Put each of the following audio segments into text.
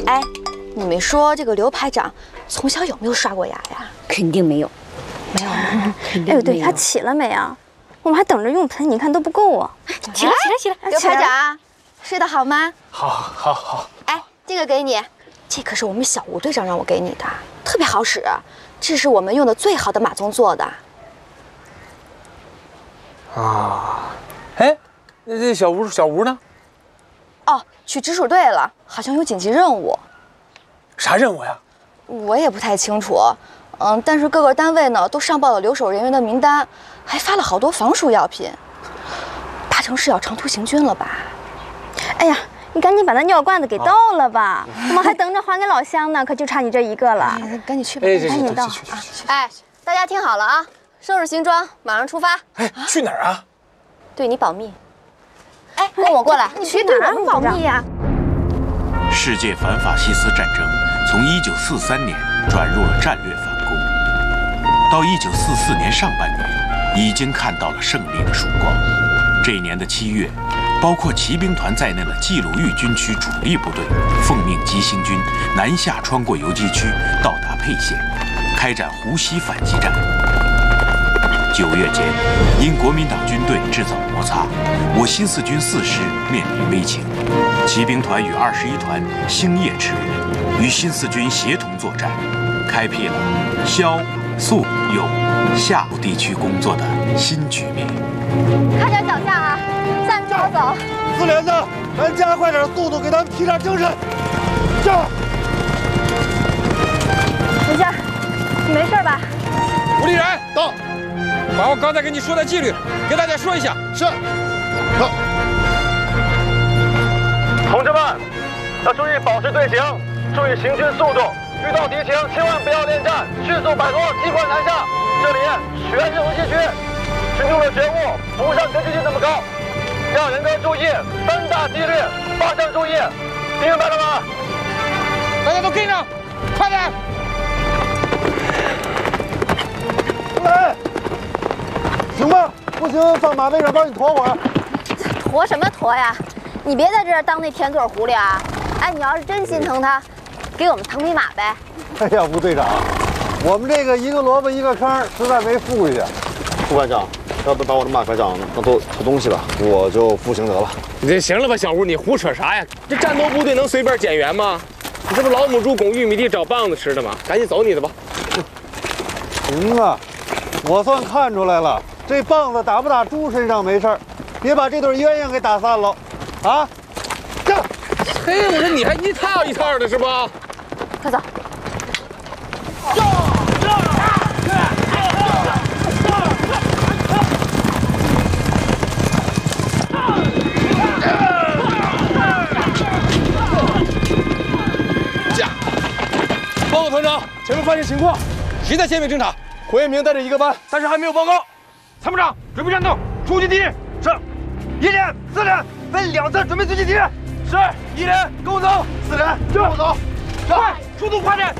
哎，你们说这个刘排长从小有没有刷过牙呀？ 肯定没有， 没有。 哎呦，对，他起了没啊？我们还等着用盆，你看都不够啊！ 起来，刘排长，睡得好吗？ 好。 哎，这个给你，这可是我们小吴队长让我给你的，特别好使，这是我们用的最好的马鬃做的。 啊，哎，那小吴呢？ 哦，去直属队了，好像有紧急任务。 啥任务呀？ 我也不太清楚。但是各个单位呢都上报了留守人员的名单，还发了好多防暑药品，八成是要长途行军了吧？ 哎呀，你赶紧把那尿罐子给倒了吧，我们还等着还给老乡呢，可就差你这一个了。 赶紧去吧， 赶紧倒。 哎，大家听好了啊，收拾行装，马上出发。 哎，去哪儿啊？ 对你保密。哎，跟我过来， 你别对我们保密呀！ 世界反法西斯战争从1943年转入了战略反攻，到1944年上半年，已经看到了胜利的曙光。这一年的7月，包括骑兵团在内的冀鲁豫军区主力部队奉命急行军南下，穿过游击区，到达沛县，开展湖西反击战。9月间，因国民党军队制造摩擦，我新四军4师面临危情。骑兵团与21团星夜驰援，与新四军协同作战，开辟了萧、肃、右、夏地区工作的新局面。 看点脚下啊，站住走。 四连子，咱加快点速度，给他们提点精神。这。 等下，你没事吧？ 吴立人到。 把我刚才跟你说的纪律给大家说一下。 是。到。 同志们，要注意保持队形，注意行军速度。遇到敌情，千万不要恋战，迅速摆脱，击溃南下。这里全是游击区，群众的觉悟不像根据地那么高，要人格注意，3大纪律，方向注意，明白了吗？ 大家都跟上，快点！ 来，行吧，不行，上马背上帮你驮会儿。 驮什么驮呀？你别在这儿当那甜嘴狐狸啊！哎，你要是真心疼他，给我们腾匹马呗。 哎呀，吴队长，我们这个一个萝卜一个坑，实在没富裕。副班长，要不把我的马科长当做东西吧，我就服刑得了。 你这行了吧，小吴，你胡扯啥呀？这战斗部队能随便减员吗？你这不老母猪拱玉米地找棒子吃的吗？赶紧走你的吧。 行啊，我算看出来了，这棒子打不打猪身上没事儿，别把这对鸳鸯给打散了。啊，这， 嘿，我说你还一套一套的是不？ 快走。 报告团长，前面发现情况，谁在前面侦察？ 胡彦明带着一个班， 但是还没有报告。参谋长，准备战斗，出击敌人。是。1连、4连分2侧准备突击敌人。是。1连，跟我走。 4连，跟我走。 快，速度快点。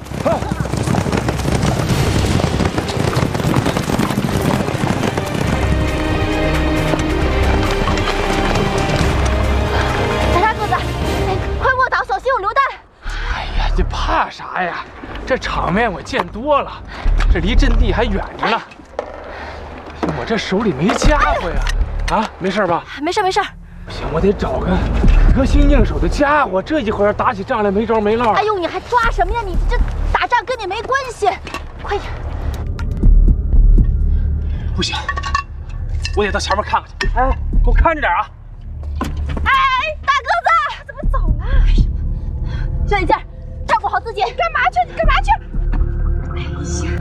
小沙个子，快卧倒，小心有榴弹。 哎呀，这怕啥呀？这场面我见多了，这离阵地还远着呢。我这手里没家伙呀。啊，没事吧？ 没事没事。 不行，我得找个得心应手的家伙。这一会儿打起仗来没招没落。 哎呦，你还抓什么呀？你这打仗跟你没关系。快点！ 不行，我得到前面看看去。哎，给我看着点啊！ 哎，大个子，怎么走了？哎呀，小眼镜，照顾好自己。干嘛去？你干嘛去？哎呀！